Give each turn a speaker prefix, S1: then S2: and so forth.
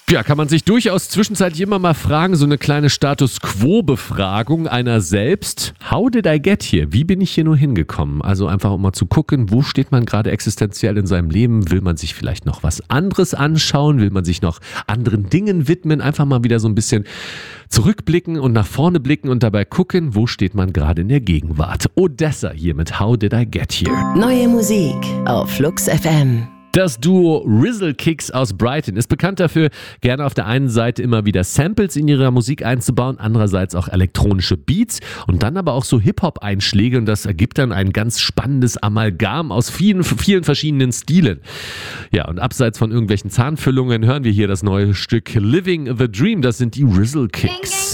S1: Ja, kann man sich durchaus zwischenzeitlich immer mal fragen, so eine kleine Status-Quo-Befragung einer selbst. How did I get here? Wie bin ich hier nur hingekommen? Also einfach um mal zu gucken, wo steht man gerade existenziell in seinem Leben? Will man sich vielleicht noch was anderes anschauen? Will man sich noch anderen Dingen widmen? Einfach mal wieder so ein bisschen zurückblicken und nach vorne blicken und dabei gucken, wo steht man gerade in der Gegenwart. Odessa hier mit How did I get here?
S2: Neue Musik auf Flux FM.
S1: Das Duo Rizzle Kicks aus Brighton ist bekannt dafür, gerne auf der einen Seite immer wieder Samples in ihrer Musik einzubauen, andererseits auch elektronische Beats und dann aber auch so Hip-Hop-Einschläge und das ergibt dann ein ganz spannendes Amalgam aus vielen verschiedenen Stilen. Ja, und abseits von irgendwelchen Zahnfüllungen hören wir hier das neue Stück Living the Dream, das sind die Rizzle Kicks.